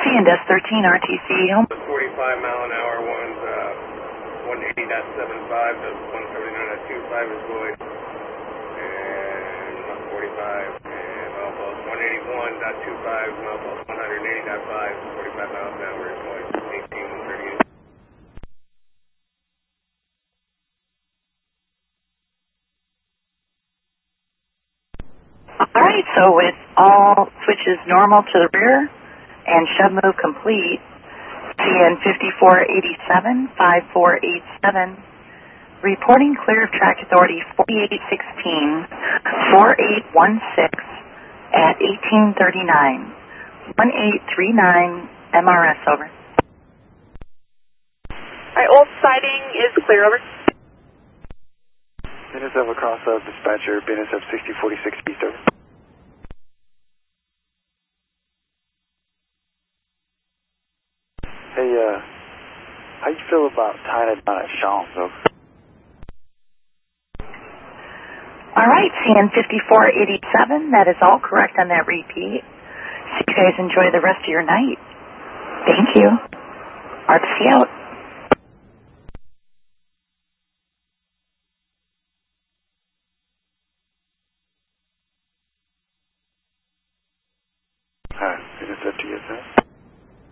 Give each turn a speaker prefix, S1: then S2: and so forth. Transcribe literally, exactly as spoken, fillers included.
S1: and S thirteen R T C.
S2: forty-five mile an hour, one's uh, one eighty point seven five to one seventy-nine point two five is void. And one forty-five, and milepost one eighty-one point two five, milepost one eighty point five, forty-five miles an hour is void. eighteen thirty-eight.
S1: All right, so with all switches normal to the rear and shove move complete, C N fifty-four eighty-seven, five four eight seven, reporting clear of track authority forty-eight sixteen, four eight one six at eighteen thirty-nine, one eight three nine M R S, over.
S3: All right, old siding is clear, over.
S4: B N S F across uh, dispatcher, B N S F sixty forty-six east, over. Hey, uh, how you feel about tying it down at Shawms, over?
S1: All right, C N fifty-four eighty-seven, that is all correct on that repeat. So you guys enjoy the rest of your night. Thank you. R T C out.
S4: Alright, B N S F T S F.